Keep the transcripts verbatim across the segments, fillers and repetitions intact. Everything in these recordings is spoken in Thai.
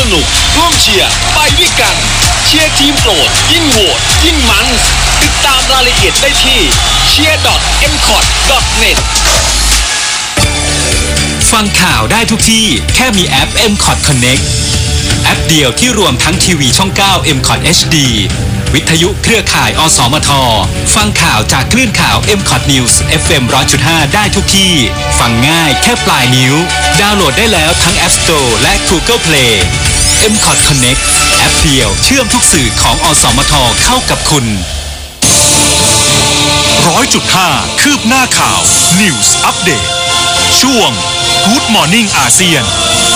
นุกร่วมเชียร์ไปด้วยกันเชียร์ทีมโปรดยิ่งโหวตยิ่งมันติดตามรายละเอียดได้ที่ เชียร์ ดอท เอ็ม คอท ดอท เน็ตฟังข่าวได้ทุกที่แค่มีแอป เอ็ม คอท Connect แอปเดียวที่รวมทั้งทีวีช่อง เก้า เอ็ม คอท เอช ดี วิทยุเครือข่าย อสมท ฟังข่าวจากคลื่นข่าว เอ็ม คอท News เอฟ เอ็ม หนึ่งร้อยจุดห้า ได้ทุกที่ฟังง่ายแค่ปลายนิ้วดาวน์โหลดได้แล้วทั้ง App Store และ Google Play เอ็ม คอท Connect แอปเดียวเชื่อมทุกสื่อของ อสมท เข้ากับคุณร้อยจุดห้า คืบหน้าข่าว News Update ช่วง Good Morning อาเซียน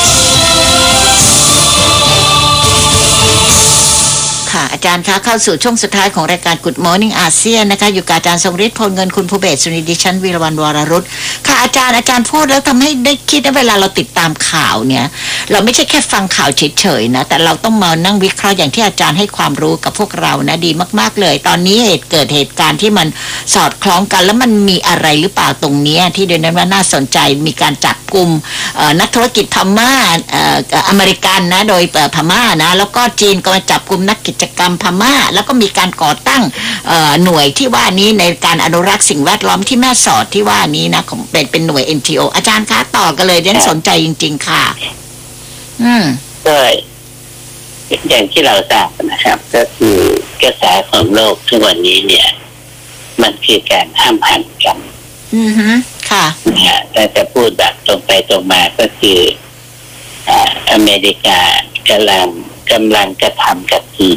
ค่ะอาจารย์คะเข้าสู่ช่วงสุดท้ายของรายการ Good Morning อาเซียนนะคะอยู่กับอาจารย์ทรงฤทธิ์พลเงินคุณภูเบศรสุนิดิฉันวีรวรรณวรรุตค่ะอาจารย์อาจารย์พูดแล้วทำให้ได้คิดว่าเวลาเราติดตามข่าวเนี่ยเราไม่ใช่แค่ฟังข่าวเฉยๆนะแต่เราต้องมานั่งวิเคราะห์อย่างที่อาจารย์ให้ความรู้กับพวกเรานะดีมากๆเลยตอนนี้เหตุเกิดเหตุการณ์ที่มันสอดคล้องกันแล้วมันมีอะไรหรือเปล่าตรงนี้ที่เดี๋ยวนั้นว่าน่าสนใจมีการจับกลุ่มนักธุรกิจพม่าอเมริกันนะโดยพม่านะแล้วก็จีนก็มาจับกลุ่มนักกิจกรรมพม่าแล้วก็มีการก่อตั้งหน่วยที่ว่านี้ในการอนุรักษ์สิ่งแวดล้อมที่แม่สอดที่ว่านี้นะเป็นเป็นหน่วย เอ็น ที โอ อาจารย์คะต่อกันเลยเดี๋ยวสนใจจริงๆค่ะอืมก็อย่างที่เราทราบนะครับก็คือกระแสของโลกทุกวันนี้เนี่ยมันคือการห้ามหันกันอือฮึค่ะแต่จะพูดแบบตรงไปตรงมาก็คืออเมริกากำลังกำลังกระทำกับจีน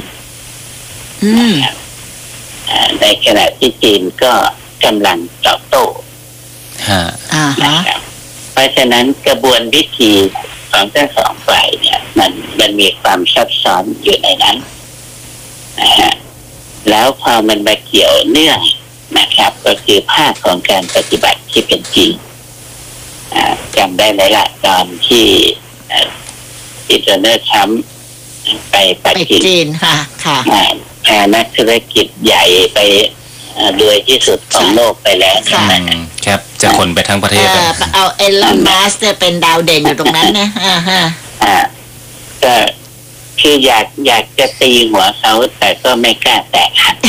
ในขณะที่จีนก็กำลังตอบโต้นะครับเพราะฉะนั้นกระบวนวิธีของทั้งสองฝ่ายเนี่ยมันมันมีความซับซ้อนอยู่ในนั้นนะฮะแล้วพอมันมาเกี่ยวเนื่องนะครับก็คือภาคของการปฏิบัติที่เป็นจริงจำได้ไหมล่ะตอนที่ที่โดนัลด์ทรัมป์ไปปักกิ่งค่ะค่ะพานักธุรกิจใหญ่ไปรวยที่สุดของโลกไปแล้วครับจะคนไปทั้งประเทศเอาเอลอนมัสก์เนี่ยเป็นดาวเด่นอยู่ตรงนั้นนะอ่าฮะอ่าก็คืออยากอยากจะตีหัวเขาแต่ก็ไม่กล้าแตะหัก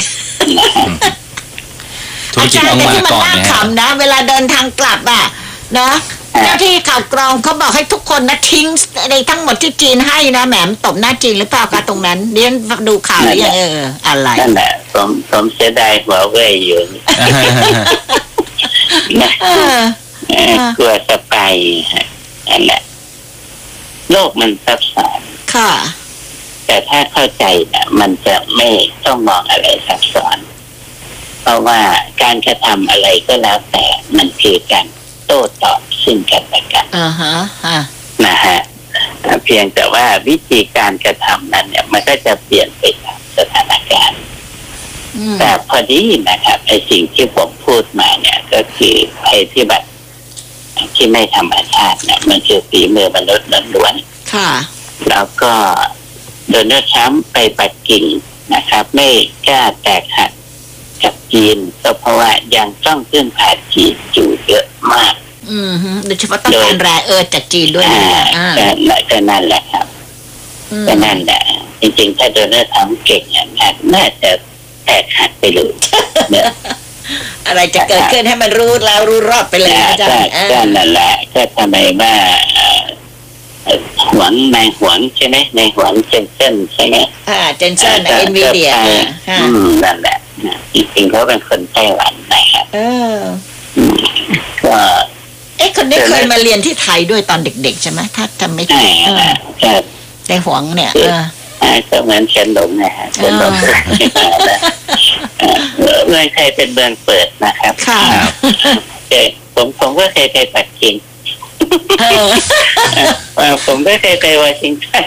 อาจารย์ที่มันน่าขำนะเวลาเดินทางกลับอ่ะนะเจ้าที่ข่าวกรองเขาบอกให้ทุกคนนะทิ้งในทั้งหมดที่จีนให้นะแหมตบหน้าจีนหรือเปล่าคะตรงนั้นเรียนดูข่าวแล้วยังเอออะไรนั่นแหละผมผมเสียดายหัวเว่ยอยู่นะกลัวจะไปนั่นแหละโลกมันซับซ้อนค่ะแต่ถ้าเข้าใจเนี่ยมันจะไม่ต้องมองอะไรซับซ้อนเพราะว่าการกระทำอะไรก็แล้วแต่มันคือการโต้ตอบซึ่งกันและกันอ่าฮะนะฮะเพียงแต่ว่าวิธีการกระทำนั้นเนี่ยมันก็จะเปลี่ยนไปตามสถานการณ์แต่พอดีนะครับไอ้สิ่งที่ผมพูดมาเนี่ยก็คือภัยพิบัติที่ไม่ธรรมชาติเนี่ยมันคือฝีมือมนุษย์ล้วนๆค่ะแล้วก็โดนัลด์ทรัมป์ไปปักกิ่งนะครับไม่กล้าแตกหักกับจีนก็เพราะว่ายังต้องพึ่งพาจีนอยู่เยอะมากอืมโดยเฉพาะต้องการแร่เออจากจีนด้วยอ่าก็นั่นแหละครับก็นั่นแหละจริงๆถ้าโดนัลด์ทรัมป์เก่งเนี่ยน่าจะแตกหักไปเลยเนี่ยอะไรจะเกิดขึ้นให้มันรู้แล้วรู้รอดไปเลยอาจารย์ก็นั่นแหละก็ทำไมว่าหวงนายหวงใช่ไหมนายหวงเจนเซนใช่ไหมอ่าเจนเซนเอ็นวีเดียอืมนั่นแหละจริงๆเขาเป็นคนไต้หวันนะครับเออก็เอ๊ะคนนี้เคยมาเรียนที่ไทยด้วยตอนเด็กๆใช่ไหมถ้าจำไม่ผิดนายหวงเนี่ยเออก็เหมือนเชนหลงนะฮะเชนหลงเมืองไทยเป็นเมืองเปิดนะครับค่ะผมผมก็เคยไปปักกิ่งผมก็เคยไปวอชิงตัน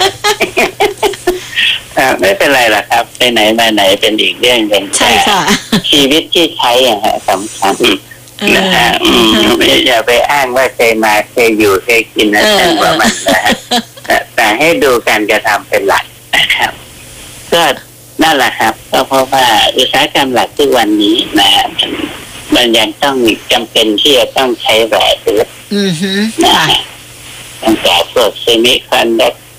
นะครับไม่เป็นไรหรอกครับไปไหนมาไหนเป็นอีกเรื่องหนึ่งใช่ค่ะชีวิตที่ใช้อ่ะฮะสำคัญนะฮะอย่าไปอ้างว่าเคยมาเคยอยู่เคยกินนะแต่ว่ามันนะฮะแต่ให้ดูการกระทำเป็นหลักนะครับก็นั่นแหละครับก็เพราะว่าอุตสาหกรรมหลักทุกวันนี้นะฮะมันยังต้องจำเป็นที่จะต้องใช้แร่เพชรนะฮะตั้งแต่พวกเซมิคอนดักเต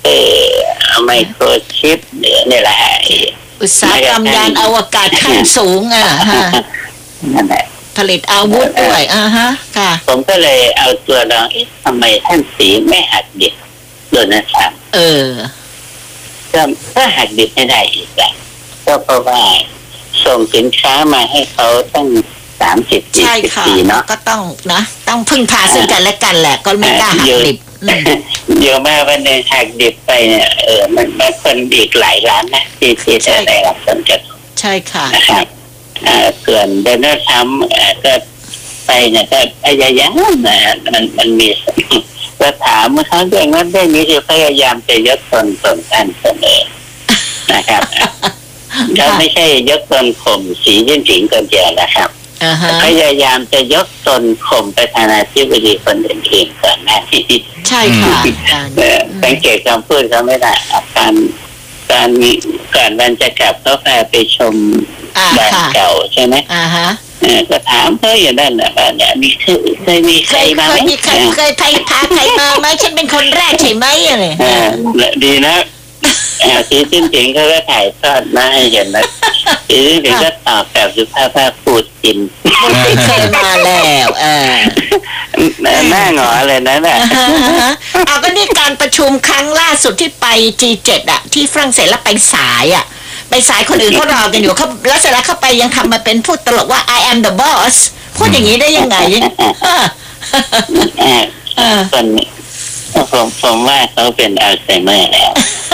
เตอร์ไมโครชิปหรือนี่แหละอุตสาหกรรมยานอวกาศขั้นสูงอ่ะฮะนั่นแหละผลิตอาวุธด้วยอ่าฮะค่ะผมก็เลยเอาตัวลองเอ๊ะทำไมท่านสีไม่หักดิบโดนัลด์ทรัมป์เออก็ถ้าหักดิบไม่ได้อีกแล้วก็เพราะว่าส่งสินค้ามาให้เขาตั้งสามสิบสี่สิบปีเนาะก็ต้องนะต้องพึ่งพาซึ่งกันและกันแหละก็ไม่กล้าหักดิบเดี๋ยวมาวันหนึ่งหักดิบไปเนี่ยเออมันมันคนอีกหลายล้านนะที่ที่จะได้รับผลกระทบใช่ค่ะนะครับส่วนโดนัลด์ทรัมป์ก็ไปเนี่ยก็พยายามนะมันมันมีก็ถามเขาเรื่องนั้นเรื่องนี้คือพยายามจะยกตนตนท่านเสมอนะครับแล้วไม่ใช่ยกตนข่มสีจิ้นผิงคนเดียวนะครับพยายามจะยกตนข่มประธานาธิบดีคนอื่นๆก่อนหน้าที่ใช่ค่ะสังเกตคำพูดเขาไม่ได้การการมีก่อนวันจะกลับเขาพาไปชมบ้านเก่าใช่ไหมอ่าฮะก็ถามเขาอย่างนั้นแหละว่าเนี่ยมีเคยเคยมีใครมาไหมเคยเคยใครพาใครมาไหมฉันเป็นคนแรกใช่ไหมอะไรดีนะสีจิ้นผิงเขาก็ถ่ายทอดมาให้เห็นนะสีจิ้นผิงก็ตอบแบบสุภาพว่าพูดกินเคยมาแล้วเออหน้าหงอเลยนะน่ะเอาก็นี่การประชุมครั้งล่าสุดที่ไป จี เจ็ด อ่ะที่ฝรั่งเศสแล้วไปสายอ่ะไปสายคนอื่นเขารอกันอยู่เขาแล้วเสร็จแล้วเข้าไปยังทำมาเป็นพูดตลกว่า I am the boss พูดอย่างนี้ได้ยังไงคนผมผมว่าเขาเป็นอัลไซเมอร์แล้ว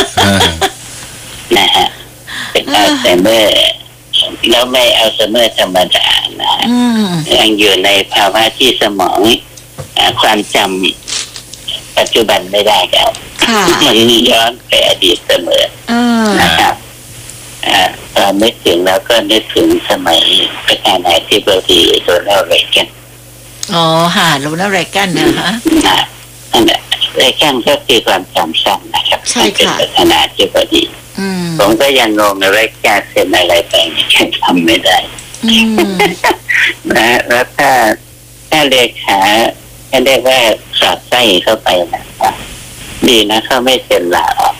นะฮะเป็นอัลไซเมอร์แล้วไม่อัลไซเมอร์ธรรมดานะยังอยู่ในภาวะที่สมองความจำปัจจุบันไม่ได้แล้วมันย้อนไปอดีตเสมอนะครับตอนนึกถึงแล้วก็นึกถึงสมัยประธานาธิบดีโรนัลด์เรแกนอ๋อฮะโรนัลด์เรแกนนะฮะนั่นแหละเรแกนก็คือความจำสั้นนะครับใช่ค่ะเป็นประธานาธิบดีผมก็ยังงงเลยว่าแกเซ็นอะไรไปแกทำไม่ได้นะแล้วถ้าถ้าเลขาก็เรียกว่าสอดไส้เข้าไปนะครับดีนะเขาไม่เซ็นลาออก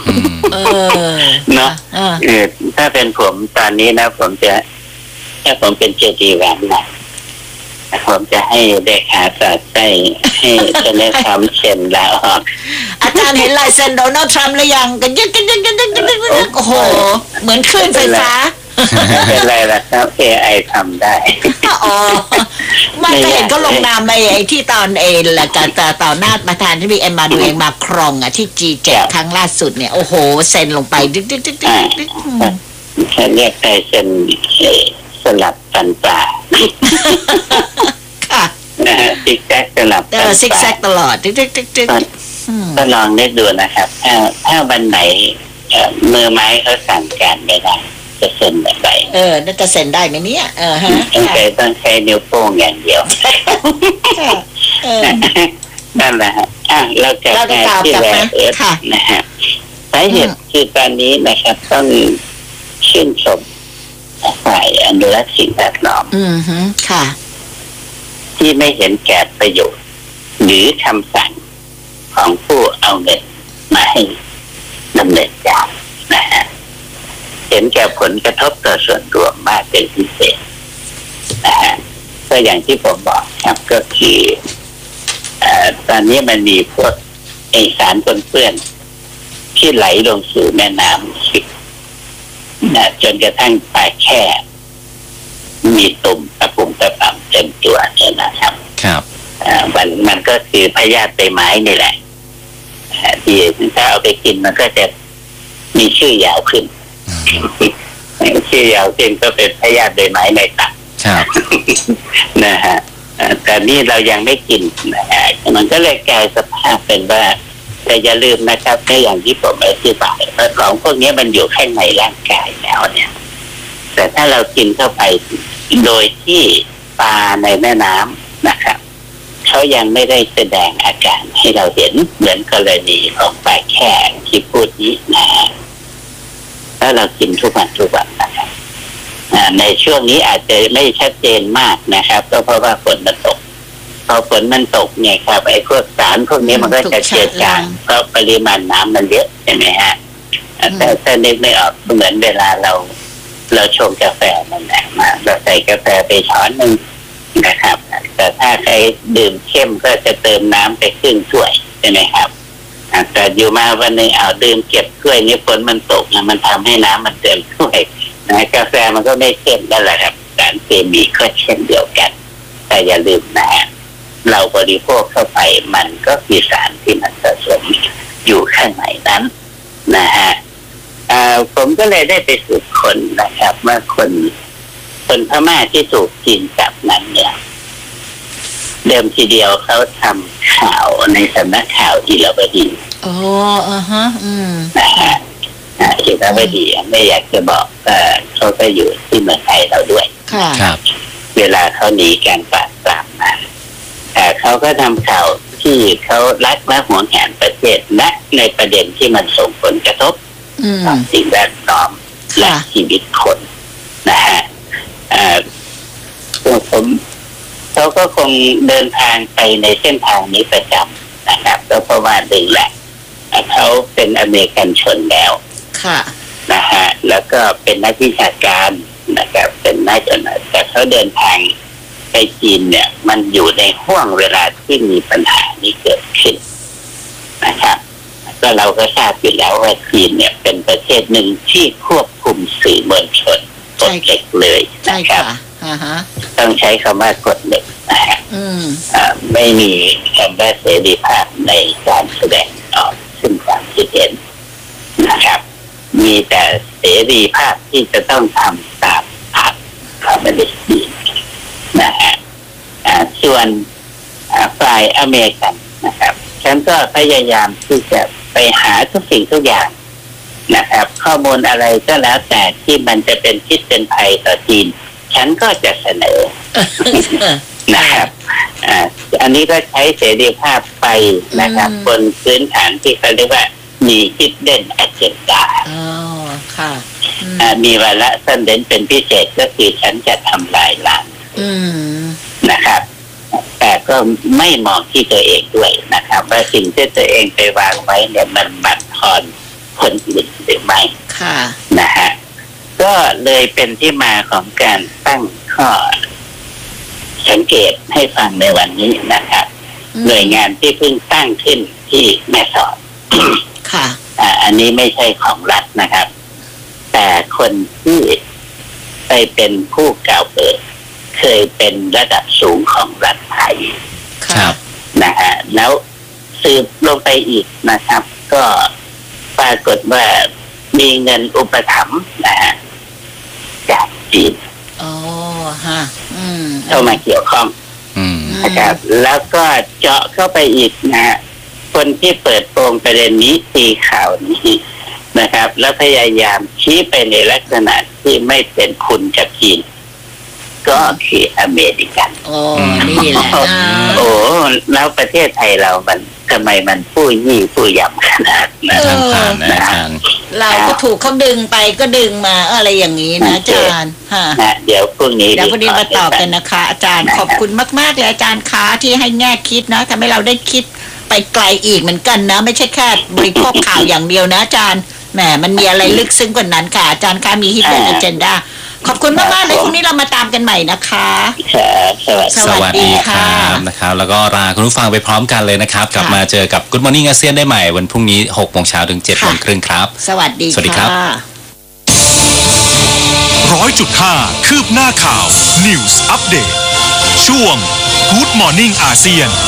เนาะคือถ้าเป็นผมตอนนี้นะผมจะถ้าผมเป็นเจดีแวนนะผมจะให้เลขาสอดไส้ให้จะได้ทำเซ็นลาออกอาจารย์เห็นลายเซ็นโดนัลด์ทรัมป์หรือยังกันยึกกันยึกกันยึกกันยึกกันโอ้โหเหมือนคลื่นไฟฟ้าไม่เป็นไรล่ะครับ เอ ไอ ทำได้อ๋อไม่ก็เห็นก็ลงนามไปไอ้ที่ตอนเอละกันต่อหน้าประธานที่มีเอ็มมาดูเองมาครองอ่ะที่ จี เจ็ด ครั้งล่าสุดเนี่ยโอ้โหเซ็นลงไปดึกดึกดึกดึกดึกเขาเรียกใครเซ็นสลับฟันปลาค่ะนะฮะซิกแซกสลับฟันปลาซิกแซกตลอดดึกดึกดึกดึกก็ลองนึกดูนะครับถ้าถ้าวันไหนมือไม้เขาสั่งการไม่ได้จะเซ็นแบบไหนเออน่าจะเซ็นได้ไหมเนี่ยเออฮะต้องใช้ต้องใช้นิ้วโป้งอย่างเดียวนั่นแหละฮะอ่ะเราจะมาที่แรกเอสนะฮะสาเหตุคือตอนนี้นะครับต้องชื่นชมฝ่ายอนุรักษ์สิ่งแวดล้อมอืมฮึค่ะที่ไม่เห็นแก่ประโยชน์หรือคำสั่งของผู้เอาเงินมาให้ดำเนินการนะฮะเห็นแก่ผลกระทบต่อส่วนรวมมากเป็นพิเศษนะฮะก็อย่างที่ผมบอกครับก็คือตอนนี้มันมีพวกไอสารปนเปื้อนที่ไหลลงสู่แม่น้ำนะจนกระทั่งปลาแค่มีตุ่มตะปุ่มตะป่ำเต็มตัวเนี่ยนะครับครับมันมันก็คือพยาธิใบไม้นี่แหละที่ถ้าเอาไปกินมันก็จะมีชื่อยาวขึ้นชื่อยาวขึ้นก็เป็นพยาธิใบไม้ในตับนะฮะแต่นี่เรายังไม่กินนะฮะมันก็เลยกลายสภาพเป็นว่าแต่อย่าลืมนะครับแค่อย่างที่ผมอธิบายว่าของพวกนี้มันอยู่ข้างในร่างกายแล้วเนี่ยแต่ถ้าเรากินเข้าไปโดยที่ปลาในแม่น้ำนะครับเขายังไม่ได้แสดงอาการให้เราเห็นเหมือนกรณีของปลาแค่ที่พูดนี้นะถ้าเรากินทุกวันทุกวันนะครับในช่วงนี้อาจจะไม่ชัดเจนมากนะครับก็เพราะว่าฝนมันตกพอฝนมันตกเนี่ยครับไอ้พวกสารพวกนี้มันก็จะเจือจางเพราะปริมาณน้ำมันเยอะใช่ไหมฮะแต่ถ้านึกไม่ออกเหมือนเวลาเราเราชงกาแฟนั่นแหละมาเราใส่กาแฟไปช้อนหนึ่งนะครับแต่ถ้าใครดื่มเข้มก็จะเติมน้ำไปครึ่งถ้วยใช่ไหมครับแต่อยู่มาวันหนึ่งเอาดื่มเก็บถ้วยนี้ฝนมันตกนะมันทำให้น้ำมันเต็มถ้วยนะกาแฟมันก็ไม่เข้มนั่นแหละครับสารเคมีก็เช่นเดียวกันแต่อย่าลืมนะฮะเราบริโภคเข้าไปมันก็มีสารที่มันสะสมอยู่ข้างในนั้นนะฮะผมก็เลยได้ไปสืบค้นนะครับว่าคนคนพม่าที่ถูกจีนจับนั้นเนี่ยเดิมทีเดียวเขาทำข่าวในสำนักข่าวอิราวดีอ๋ออ่าฮะอืมนะฮะอิราวดีไม่อยากจะบอกเออเขาก็อยู่ที่เมืองไทยเราด้วยค่ะครับเวลาเขาหนีการปราบปรามมาแต่เขาก็ทำข่าวที่เขารักและหวงแหนประเทศและในประเด็นที่มันส่งผลกระทบต่อสิ่งแวดล้อมและชีวิตคนนะฮะผมเขาก็คงเดินทางไปในเส้นทางนี้ประจำนะครับก็เพราะว่าหนึ่งแหละเขาเป็นอเมริกันชนแล้วค่ะนะฮะแล้วก็เป็นนักวิชาการนะครับเป็นนักแต่เขาเดินทางไปจีนเนี่ยมันอยู่ในห่วงเวลาที่มีปัญหานี้เกิดขึ้นนะครับก็เราก็ทราบอยู่แล้วว่าจีนเนี่ยเป็นประเทศหนึ่งที่ควบคุมสื่อมวลชนกฎเหล็กเลยนะครับต้องใช้คำว่ากฎเหล็กนะฮะไม่มีคำว่าเสรีภาพในการแสดงออกซึ่งความคิดเห็นนะครับมีแต่เสรีภาพที่จะต้องทำตามพรรคคอมมิวนิสต์จีนนะฮะส่วนฝ่ายอเมริกันนะครับฉันก็พยายามที่จะไปหาทุกสิ่งทุกอย่างนะครับข้อมูลอะไรก็แล้วแต่ที่มันจะเป็นพิษเป็นภัยต่อจีนฉันก็จะเสนอ นะครับอ่าอันนี้ก็ใช้เสรีภาพไปนะครับบนพื้นฐานที่เขาเรียกว่ามีคิดเด่นอเจนดาอ๋อค่ะอ่ามีวาระสั้นเด่นเป็นพิเศษก็คือฉันจะทำลายล้างนะครับแต่ก็ไม่มองที่ตัวเองด้วยนะครับว่าสิ่งที่ตัวเองไปวางไว้เนี่ยมันบั่นทอนคนอื่นหรือไม่ค่ะนะฮะก็เลยเป็นที่มาของการตั้งข้อสังเกตให้ฟังในวันนี้นะครับหน่วยงานที่เพิ่งตั้งขึ้นที่แม่สอดค่ะอ่าอันนี้ไม่ใช่ของรัฐนะครับแต่คนที่ไปเป็นผู้กล่าวเปิดเคยเป็นระดับสูงของรัฐไทยครับนะฮะแล้วสืบลงไปอีกนะครับก็ปรากฏว่ามีเงินอุปถัมภ์นะฮะจากจีนอ๋อฮะอืมเข้ามาเกี่ยวข้องนะครับแล้วก็เจาะเข้าไปอีกนะฮะคนที่เปิดโปงประเด็นนี้ตีข่าวนี้นะครับแล้วพยายามชี้ไปในลักษณะที่ไม่เป็นคุณกับจีนก็คืออเมริกันโอ้นี่แหละโอ้แล้วประเทศไทยเรามันทำไมมันผู้ยี่ผู้ยำขนาดนั้นนะเราก็ถูกเขาดึงไปก็ดึงมาอะไรอย่างนี้นะอาจารย์ฮะเดี๋ยวพรุ่งนี้เดี๋ยวพรุ่งนี้มาตอบกันนะคะอาจารย์ขอบคุณมากๆเลยอาจารย์คะที่ให้แง่คิดนะทำให้เราได้คิดไปไกลอีกเหมือนกันนะไม่ใช่แค่บริโภคข่าวอย่างเดียวนะอาจารย์แหมมันมีอะไรลึกซึ้งกว่านั้นค่ะอาจารย์คะมี Hidden Agenda ขอบคุณมากๆเลยพรุ่งนี้เรามาตามกันใหม่นะคะสวัสดีค่ะนะครับแล้วก็ลาคุณผู้ฟังไปพร้อมกันเลยนะครับกลับมาเจอกับ Good Morning อาเซียนได้ใหม่วันพรุ่งนี้ หกโมงเช้าถึง เจ็ดโมงครึ่งครับสวัสดีสวัสดีครับร้อยจุดห้าคืบหน้าข่าว News Update ช่วง Good Morning อาเซียน